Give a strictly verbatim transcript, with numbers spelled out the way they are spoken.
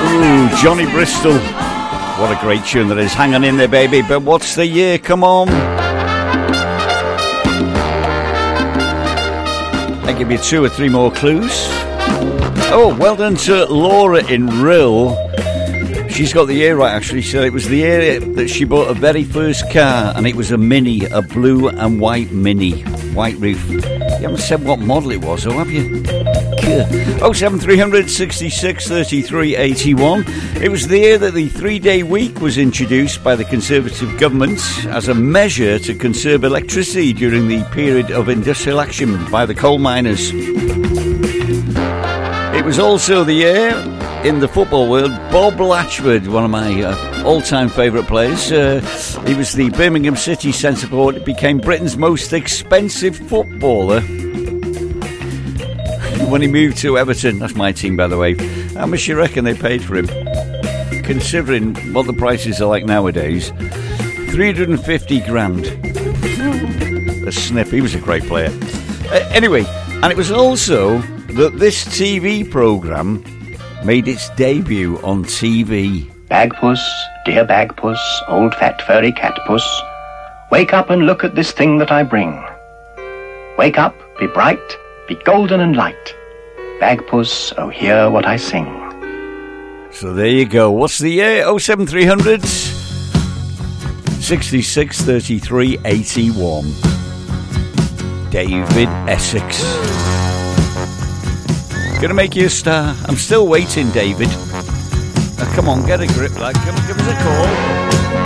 Ooh, Johnny Bristol. What a great tune that is. Hang on in there, baby. But what's the year? Come on. I'll give you two or three more clues. Oh, well done to Laura in Rill. She's got the year right, actually. So it was the year that she bought her very first car, and it was a Mini, a blue and white Mini, white roof. You haven't said what model it was, though, have you? oh seven three hundred sixty-six thirty-three eighty-one. It was the year that the three-day week was introduced by the Conservative government as a measure to conserve electricity during the period of industrial action by the coal miners. It was also the year in the football world, Bob Latchford, one of my uh, all-time favourite players. Uh, he was the Birmingham City centre forward. Became Britain's most expensive footballer when he moved to Everton. That's my team, by the way. How much you reckon they paid for him? Considering what the prices are like nowadays, three hundred fifty grand. A snip. He was a great player. Uh, anyway, and it was also that this T V programme made its debut on T V. Bagpuss, dear Bagpuss, old fat furry cat puss, wake up and look at this thing that I bring. Wake up, be bright, be golden and light. Bagpuss, oh hear what I sing. So there you go. What's the year? oh seven three hundred sixty-six thirty-three eighty-one. David Essex. Gonna make you a star. I'm still waiting, David. Now, come on, get a grip, lad. Come, give us a call.